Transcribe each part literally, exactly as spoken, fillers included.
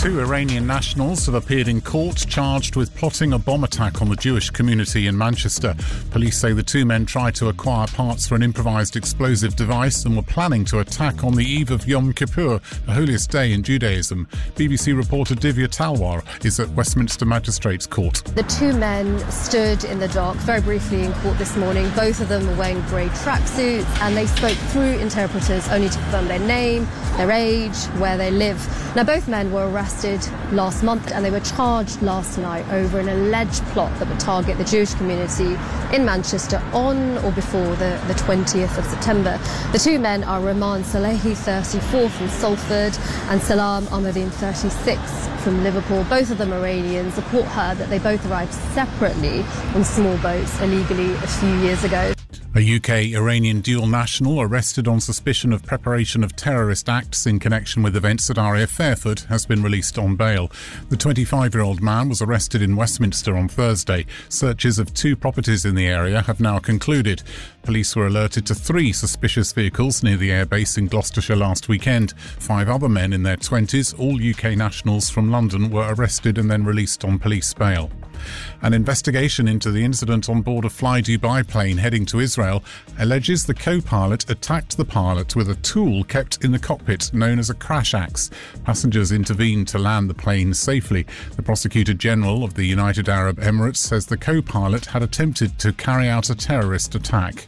Two Iranian nationals have appeared in court charged with plotting a bomb attack on the Jewish community in Manchester. Police say the two men tried to acquire parts for an improvised explosive device and were planning to attack on the eve of Yom Kippur, the holiest day in Judaism. B B C reporter Divya Talwar is at Westminster Magistrates Court. The two men stood in the dock very briefly in court this morning. Both of them were wearing grey tracksuits and they spoke through interpreters only to confirm their name, their age, where they live. Now, both men were arrested last month and they were charged last night over an alleged plot that would target the Jewish community in Manchester on or before the, the twentieth of September. The two men are Rahman Salehi, thirty-four, from Salford, and Salam Ahmadine, thirty-six, from Liverpool. Both of them Iranians. The court heard that they both arrived separately on small boats illegally a few years ago. A U K-Iranian dual national arrested on suspicion of preparation of terrorist acts in connection with events at R A F Fairford has been released on bail. The twenty-five-year-old man was arrested in Westminster on Thursday. Searches of two properties in the area have now concluded. Police were alerted to three suspicious vehicles near the airbase in Gloucestershire last weekend. Five other men in their twenties, all U K nationals from London, were arrested and then released on police bail. An investigation into the incident on board a Fly Dubai plane heading to Israel alleges the co-pilot attacked the pilot with a tool kept in the cockpit known as a crash axe. Passengers intervened to land the plane safely. The Prosecutor General of the United Arab Emirates says the co-pilot had attempted to carry out a terrorist attack.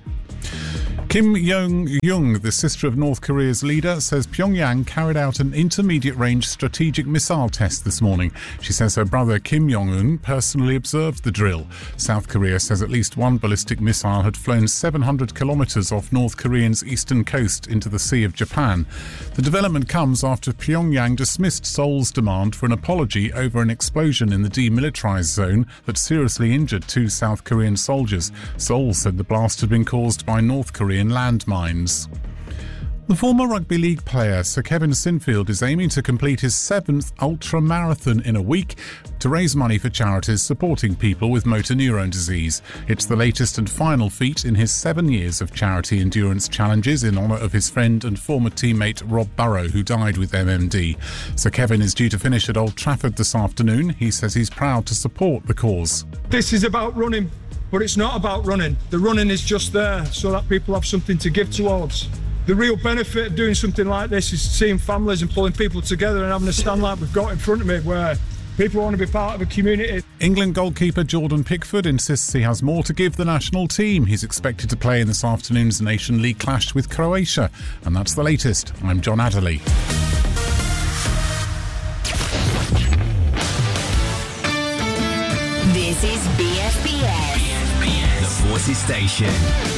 Kim Jong-un, the sister of North Korea's leader, says Pyongyang carried out an intermediate-range strategic missile test this morning. She says her brother Kim Jong-un personally observed the drill. South Korea says at least one ballistic missile had flown seven hundred kilometres off North Korean's eastern coast into the Sea of Japan. The development comes after Pyongyang dismissed Seoul's demand for an apology over an explosion in the demilitarised zone that seriously injured two South Korean soldiers. Seoul said the blast had been caused by North Korean landmines. The former rugby league player Sir Kevin Sinfield is aiming to complete his seventh ultra-marathon in a week to raise money for charities supporting people with motor neurone disease. It's the latest and final feat in his seven years of charity endurance challenges in honour of his friend and former teammate Rob Burrow, who died with M M D. Sir Kevin is due to finish at Old Trafford this afternoon. He says he's proud to support the cause. This is about running, but it's not about running. The running is just there so that people have something to give towards. The real benefit of doing something like this is seeing families and pulling people together and having a stand like we've got in front of me where people want to be part of a community. England goalkeeper Jordan Pickford insists he has more to give the national team. He's expected to play in this afternoon's Nation League clash with Croatia. And that's the latest. I'm John Adderley. This is B F B S, the Forces Station.